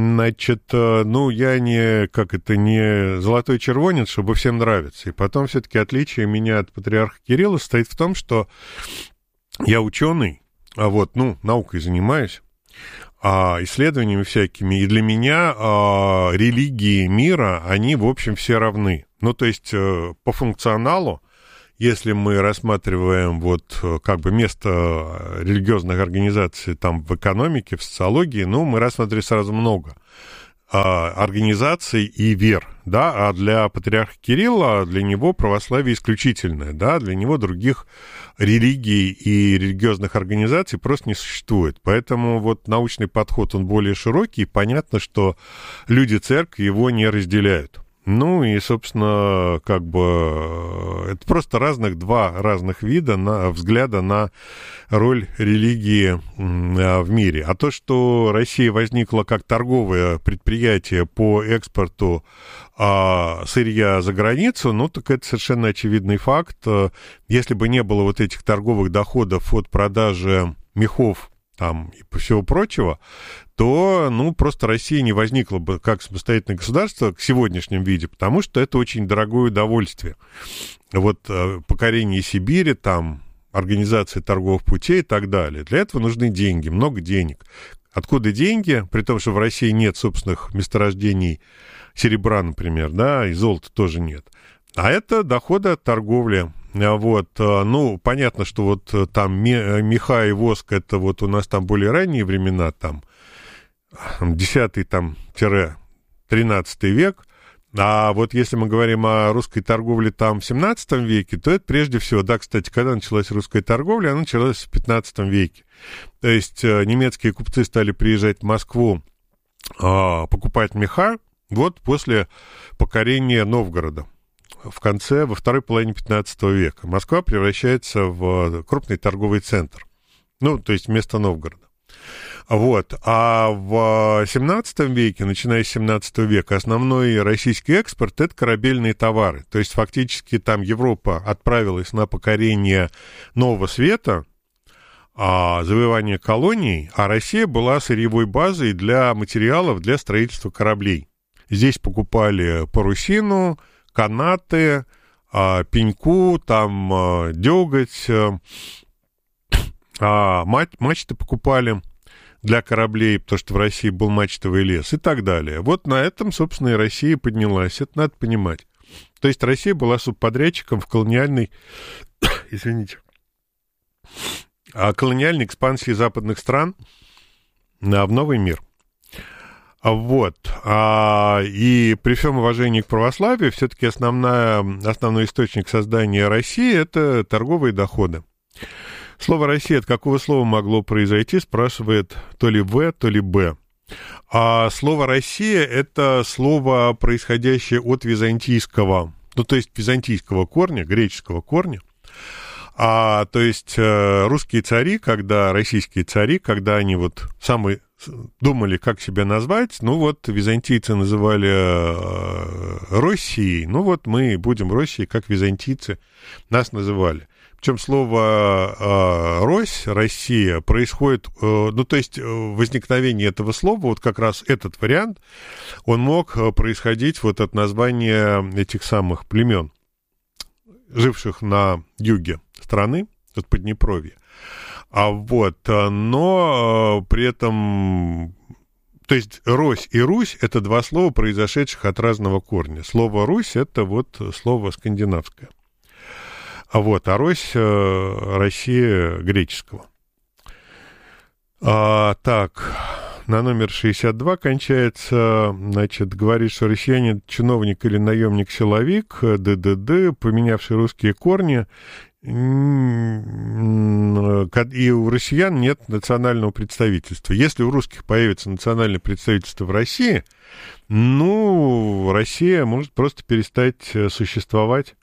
не золотой червонец, чтобы всем нравиться. И потом все-таки отличие меня от патриарха Кирилла состоит в том, что я ученый, наукой занимаюсь, исследованиями всякими, и для меня религии мира, они, в общем, все равны. Ну, то есть по функционалу, если мы рассматриваем место религиозных организаций там в экономике, в социологии, мы рассматриваем сразу много организаций и вер, да, а для патриарха Кирилла, для него православие исключительное, да, для него других религий и религиозных организаций просто не существует. Поэтому научный подход, он более широкий, и понятно, что люди церкви его не разделяют. И, собственно, это просто два разных вида взгляда на роль религии в мире. А то, что Россия возникла как торговое предприятие по экспорту сырья за границу, так это совершенно очевидный факт. Если бы не было этих торговых доходов от продажи мехов там и всего прочего, то, просто Россия не возникла бы как самостоятельное государство в сегодняшнем виде, потому что это очень дорогое удовольствие. Покорение Сибири, там, организация торговых путей и так далее. Для этого нужны деньги, много денег. Откуда деньги? При том, что в России нет собственных месторождений серебра, например, да, и золота тоже нет. А это доходы от торговли. Понятно, что там меха и воск, это у нас там более ранние времена, там, 10-13 век, а если мы говорим о русской торговле там в 17 веке, то это прежде всего, да, кстати, когда началась русская торговля, она началась в 15 веке. То есть немецкие купцы стали приезжать в Москву, покупать меха, после покорения Новгорода. Во второй половине 15 века. Москва превращается в крупный торговый центр. То есть вместо Новгорода. А в 17 веке, начиная с 17 века, основной российский экспорт – это корабельные товары. То есть фактически там Европа отправилась на покорение Нового Света, завоевание колоний, а Россия была сырьевой базой для материалов для строительства кораблей. Здесь покупали парусину, канаты, пеньку, там дёготь, мачты покупали для кораблей, потому что в России был мачтовый лес и так далее. На этом, собственно, и Россия поднялась. Это надо понимать. То есть Россия была субподрядчиком в колониальной, колониальной экспансии западных стран в новый мир. И при всем уважении к православию, все-таки основной источник создания России – это торговые доходы. Слово «Россия» от какого слова могло произойти, спрашивает то ли В, то ли Б. А слово «Россия» – это слово, происходящее от византийского, то есть византийского корня, греческого корня. То есть русские цари, российские цари, когда они думали, как себя назвать, византийцы называли Россией, мы будем Россией, как византийцы нас называли. Причем слово «Рось», «Россия» происходит, то есть возникновение этого слова, как раз этот вариант, он мог происходить от названия этих самых племен, живших на юге страны, от Поднепровья. Но при этом, то есть «Рось» и «Русь» — это два слова, произошедших от разного корня. Слово «Русь» — это слово скандинавское. А «Рось» — Россия греческого. Так, на номер 62 кончается, говорит, что россиянин — чиновник или наемник-силовик, поменявший русские корни, и у россиян нет национального представительства. Если у русских появится национальное представительство в России, Россия может просто перестать существовать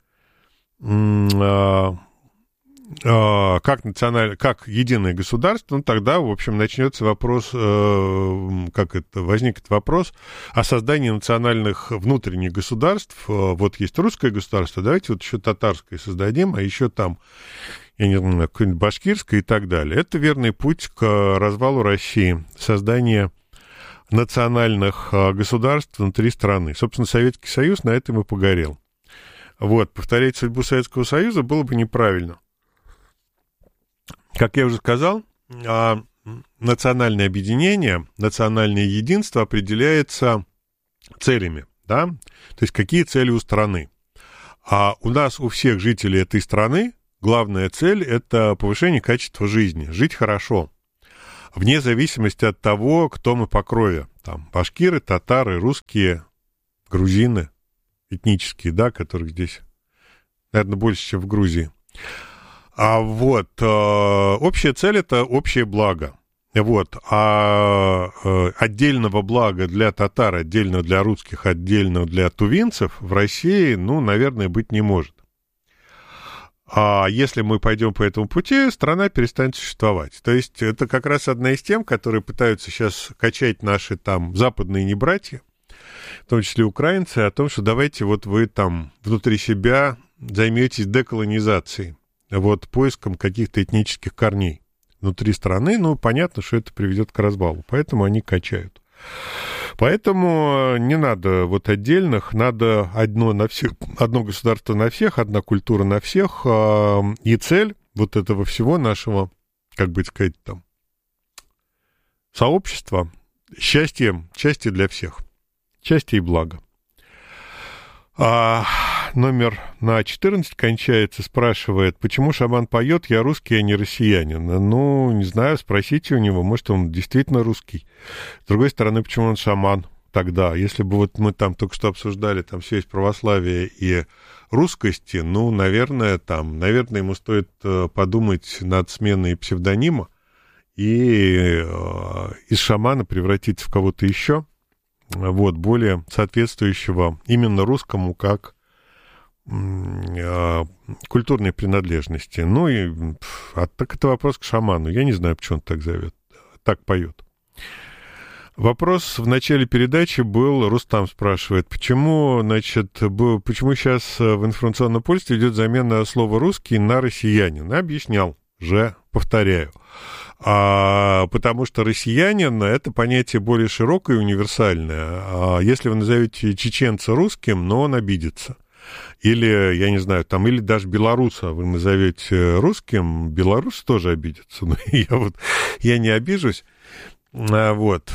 как единое государство, тогда, в общем, начнется вопрос, возникнет вопрос о создании национальных внутренних государств. Есть русское государство, давайте еще татарское создадим, а еще там, я не знаю, какое-нибудь башкирское и так далее. Это верный путь к развалу России, создание национальных государств внутри страны. Собственно, Советский Союз на этом и погорел. Повторять судьбу Советского Союза было бы неправильно. Как я уже сказал, национальное объединение, национальное единство определяется целями, да, то есть какие цели у страны. А у нас, у всех жителей этой страны, главная цель – это повышение качества жизни, жить хорошо, вне зависимости от того, кто мы по крови. Там башкиры, татары, русские, грузины этнические, да, которых здесь, наверное, больше, чем в Грузии. А вот общая цель – это общее благо. Вот. А отдельного блага для татар, отдельно для русских, отдельно для тувинцев в России, ну, наверное, быть не может. А если мы пойдем по этому пути, страна перестанет существовать. То есть это как раз одна из тем, которые пытаются сейчас качать наши там западные небратья, в том числе украинцы, о том, что давайте вот вы там внутри себя займетесь деколонизацией, вот поиском каких-то этнических корней внутри страны. Ну, понятно, что это приведет к развалу, поэтому они качают. Поэтому не надо вот отдельных, надо одно государство на всех, одна культура на всех, и цель вот этого всего нашего, как бы сказать, там, сообщества, счастье для всех, счастье и благо. Номер на 14 кончается, спрашивает, почему шаман поет, я русский, а не россиянин. Ну, не знаю, спросите у него, может, он действительно русский. С другой стороны, почему он шаман тогда? Если бы вот мы там только что обсуждали там связь православия и русскости, ну, наверное, ему стоит подумать над сменой псевдонима и из шамана превратиться в кого-то еще, вот, более соответствующего именно русскому как культурной принадлежности. Ну и так это вопрос к шаману. Я не знаю, почему он так зовет, так поет. Вопрос в начале передачи был, Рустам спрашивает, почему сейчас в информационном пользовании идет замена слова «русский» на «россиянин». Объяснял же, повторяю. Потому что россиянин – это понятие более широкое и универсальное. Если вы назовете чеченца русским, но он обидится. Или, я не знаю, там, или даже белоруса вы назовете русским, белорус тоже обидится. Но я не обижусь. Вот.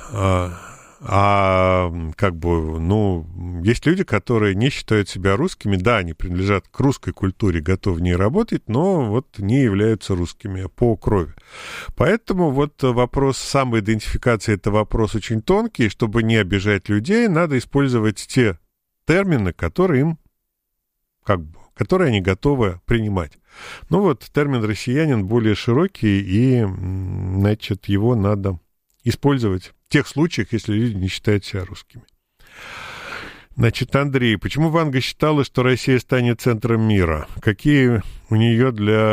Есть люди, которые не считают себя русскими. Да, они принадлежат к русской культуре, готовы в ней работать, но вот не являются русскими по крови. Поэтому вот вопрос самоидентификации – это вопрос очень тонкий. Чтобы не обижать людей, надо использовать те термины, которые которые они готовы принимать. Ну вот, термин «россиянин» более широкий, и, значит, его надо использовать в тех случаях, если люди не считают себя русскими. Значит, Андрей, почему Ванга считала, что Россия станет центром мира? Какие у нее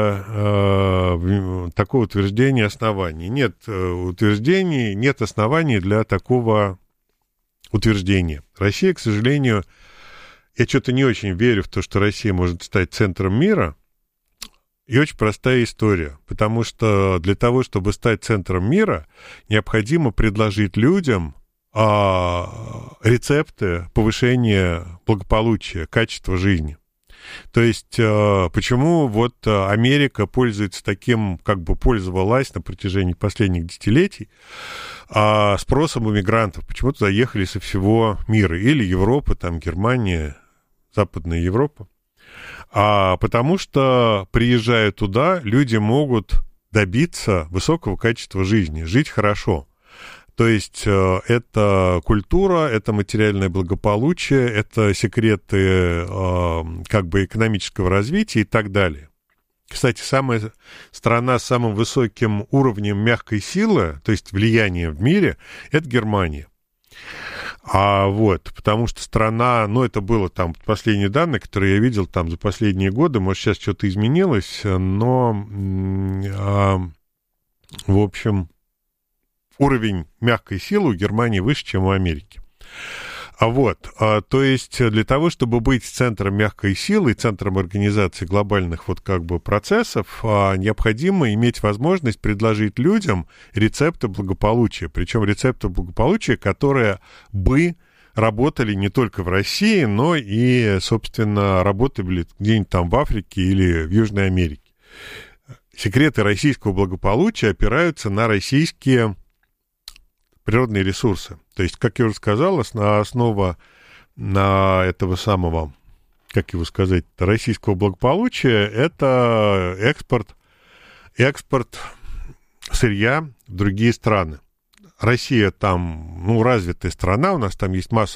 для такого утверждения оснований? Нет утверждений, нет оснований для такого утверждения. Россия, к сожалению, я что-то не очень верю в то, что Россия может стать центром мира. И очень простая история, потому что для того, чтобы стать центром мира, необходимо предложить людям рецепты повышения благополучия, качества жизни. То есть, почему вот Америка пользуется таким, пользовалась на протяжении последних десятилетий спросом у мигрантов, почему туда ехали со всего мира, или Европа, там Германия, Западная Европа. Потому что, приезжая туда, люди могут добиться высокого качества жизни, жить хорошо. То есть это культура, это материальное благополучие, это секреты экономического развития и так далее. Кстати, страна с самым высоким уровнем мягкой силы, то есть влияния в мире, это Германия. Потому что страна, это было там последние данные, которые я видел там за последние годы, может, сейчас что-то изменилось, но, в общем, уровень мягкой силы у Германии выше, чем у Америки. То есть для того, чтобы быть центром мягкой силы, центром организации глобальных процессов, необходимо иметь возможность предложить людям рецепты благополучия. Причем рецепты благополучия, которые бы работали не только в России, но и, собственно, работали где-нибудь там в Африке или в Южной Америке. секреты российского благополучия опираются на российские природные ресурсы. То есть, как я уже сказал, основа на этого самого, как его сказать, российского благополучия — это экспорт сырья в другие страны. Россия там, развитая страна, у нас там есть масса